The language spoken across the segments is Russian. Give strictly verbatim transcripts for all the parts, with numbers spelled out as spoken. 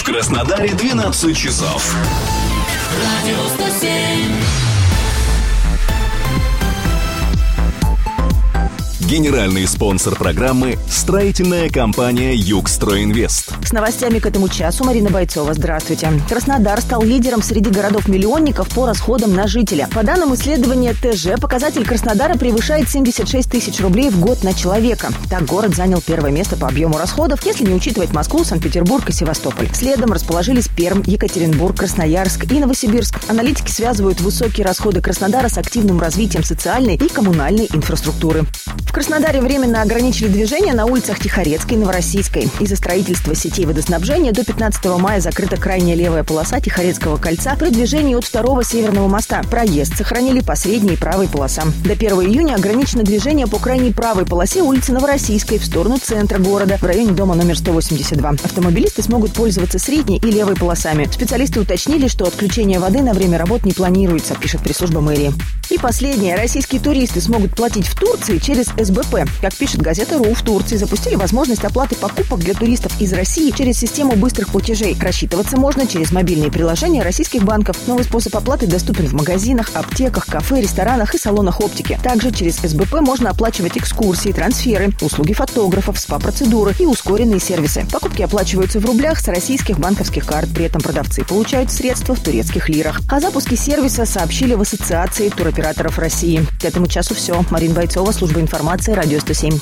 Краснодаре двенадцать часов. Радио сто семь. Генеральный спонсор программы – строительная компания «Югстройинвест». С новостями к этому часу Марина Бойцова. Здравствуйте. Краснодар стал лидером среди городов-миллионников по расходам на жителя. По данным исследования тэ жэ, показатель Краснодара превышает семьдесят шесть тысяч рублей в год на человека. Так город занял первое место по объему расходов, если не учитывать Москву, Санкт-Петербург и Севастополь. Следом расположились Пермь, Екатеринбург, Красноярск и Новосибирск. Аналитики связывают высокие расходы Краснодара с активным развитием социальной и коммунальной инфраструктуры. В Краснодаре временно ограничили движение на улицах Тихорецкой и Новороссийской. Из-за строительства сетей водоснабжения до пятнадцатого мая закрыта крайняя левая полоса Тихорецкого кольца при движении от второго Северного моста. Проезд сохранили по средней и правой полосам. До первого июня ограничено движение по крайней правой полосе улицы Новороссийской в сторону центра города, в районе дома номер сто восемьдесят два. Автомобилисты смогут пользоваться средней и левой полосами. Специалисты уточнили, что отключение воды на время работ не планируется, пишет пресс-служба мэрии. И последнее. Российские туристы смогут платить в Турции через эс бэ пэ. Как пишет газета РУ, в Турции запустили возможность оплаты покупок для туристов из России через систему быстрых платежей. Рассчитываться можно через мобильные приложения российских банков. Новый способ оплаты доступен в магазинах, аптеках, кафе, ресторанах и салонах оптики. Также через эс бэ пэ можно оплачивать экскурсии, трансферы, услуги фотографов, спа-процедуры и ускоренные сервисы. Покупки оплачиваются в рублях с российских банковских карт. При этом продавцы получают средства в турецких лирах. О запуске сервиса сообщили в Ассоциации туроператоров России. К этому часу все. Марина Бойцова, служба информации, Радио сто семь.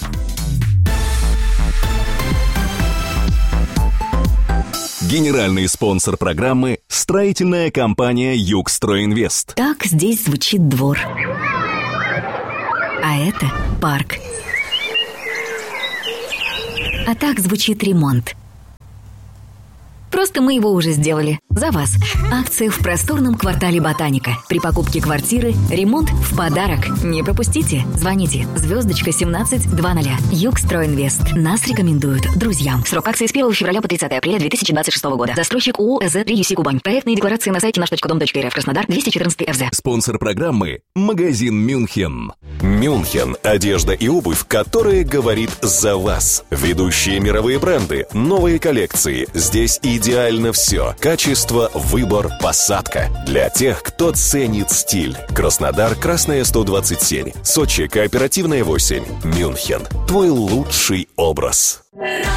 Генеральный спонсор программы – строительная компания «Югстройинвест». Так здесь звучит двор. А это парк. А так звучит ремонт. Просто мы его уже сделали. За вас. Акция в просторном квартале Ботаника. При покупке квартиры ремонт в подарок. Не пропустите. Звоните. Звездочка семнадцать двадцать. Югстройинвест. Нас рекомендуют друзьям. Срок акции с первого февраля по тридцатое апреля две тысячи двадцать шестого года. Застройщик ООО эс зет три ю си Кубань. Проектные декларации на сайте наш точка дом точка эр эф. Краснодар двести четырнадцать эф зэ. Спонсор программы – магазин «Мюнхен». «Мюнхен» – одежда и обувь, которая говорит за вас. Ведущие мировые бренды, новые коллекции. Здесь идеально все. Качество, выбор, посадка. Для тех, кто ценит стиль. Краснодар, Красная сто двадцать семь. Сочи, Кооперативная восемь. «Мюнхен» – твой лучший образ.